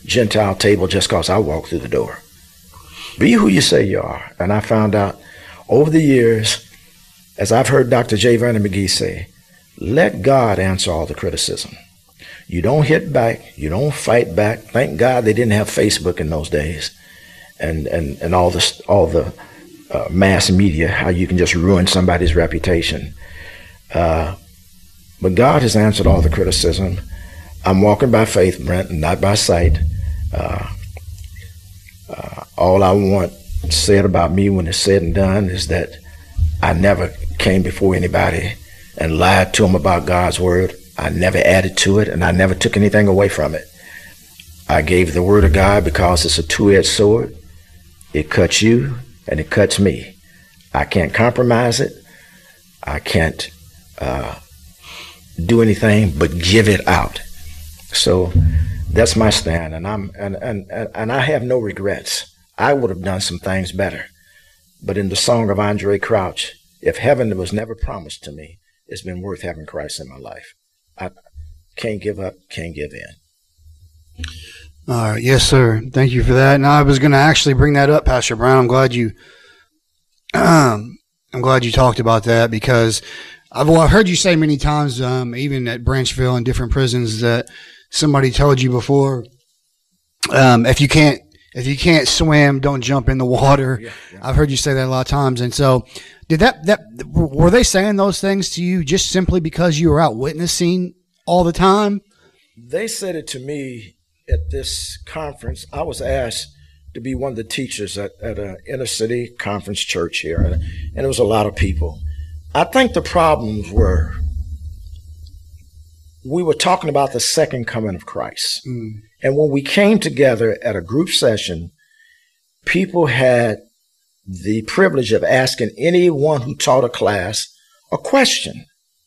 Gentile table just because I walked through the door. Be who you say you are. And I found out over the years, as I've heard Dr. J. Vernon McGee say, let God answer all the criticism. You don't hit back. You don't fight back. Thank God they didn't have Facebook in those days, and all the mass media, how you can just ruin somebody's reputation. But God has answered all the criticism. I'm walking by faith, Brent, and not by sight. All I want said about me when it's said and done is that I never came before anybody and lied to them about God's word. I never added to it, and I never took anything away from it. I gave the word of God because it's a two-edged sword. It cuts you and it cuts me. I can't compromise it. I can't do anything but give it out. So that's my stand, and I have no regrets. I would have done some things better. But in the song of Andre Crouch, if heaven was never promised to me, it's been worth having Christ in my life. I can't give up, can't give in. All right. Yes, sir. Thank you for that. And I was going to actually bring that up, Pastor Brown. I'm glad you talked about that, because I've heard you say many times, even at Branchville and different prisons, that somebody told you before, if you can't swim, don't jump in the water. Yeah. I've heard you say that a lot of times. And so were they saying those things to you just simply because you were out witnessing all the time? They said it to me at this conference. I was asked to be one of the teachers at an inner city conference church here, and it was a lot of people. I think the problems were, we were talking about the second coming of Christ. And when we came together at a group session, people had the privilege of asking anyone who taught a class a question.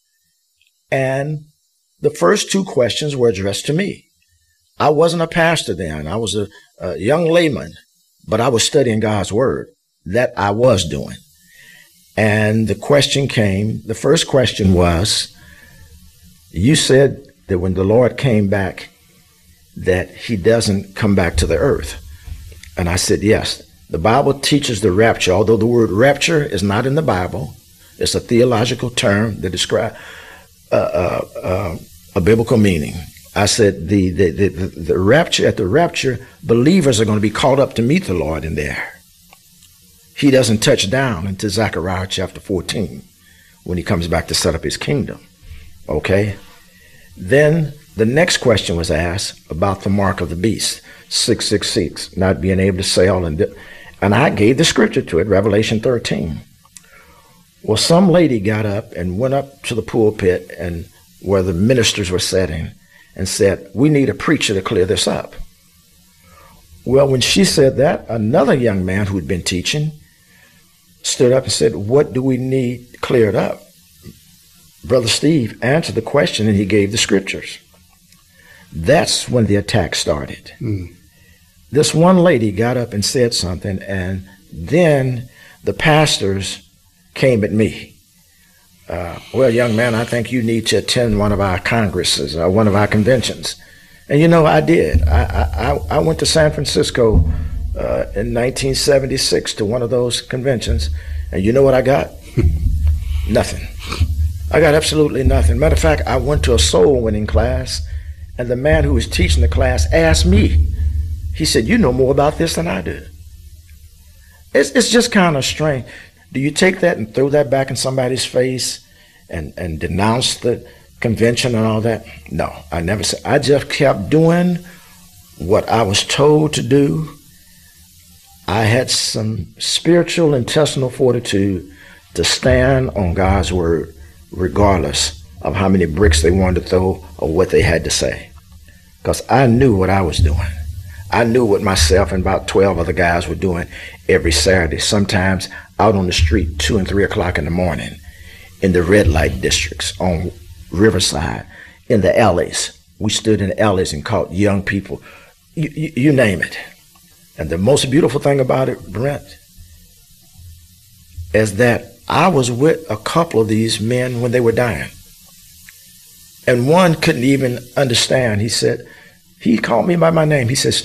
And the first two questions were addressed to me. I wasn't a pastor then. I was a young layman, but I was studying God's word. That I was doing. And the question came, the first question was, you said that when the Lord came back, that he doesn't come back to the earth. And I said, yes. The Bible teaches the rapture, although the word rapture is not in the Bible. It's a theological term that describes a biblical meaning. I said the rapture, at the rapture, believers are going to be called up to meet the Lord in there. He doesn't touch down until Zechariah chapter 14, when he comes back to set up his kingdom. Okay? Then the next question was asked about the mark of the beast, 666, not being able to sail. And I gave the scripture to it, Revelation 13. Well, some lady got up and went up to the pulpit and where the ministers were sitting and said, we need a preacher to clear this up. Well, when she said that, another young man who had been teaching stood up and said, what do we need cleared up? Brother Steve answered the question and he gave the scriptures. That's when the attack started. This one lady got up and said something, and then the pastors came at me. Well, young man, I think you need to attend one of our congresses or one of our conventions. And you know, I did. I went to San Francisco in 1976 to one of those conventions, and you know what I got? Nothing. I got absolutely nothing. Matter of fact, I went to a soul winning class, and the man who was teaching the class asked me, he said, you know more about this than I do. It's just kind of strange. Do you take that and throw that back in somebody's face and denounce the convention and all that? No, I never said. I just kept doing what I was told to do. I had some spiritual intestinal fortitude to stand on God's word, regardless of how many bricks they wanted to throw or what they had to say. Because I knew what I was doing. I knew what myself and about 12 other guys were doing every Saturday, sometimes out on the street 2 and 3 o'clock in the morning, in the red light districts, on Riverside, in the alleys. We stood in the alleys and caught young people, you name it. And the most beautiful thing about it, Brent, is that I was with a couple of these men when they were dying. And one couldn't even understand. He called me by my name. He said,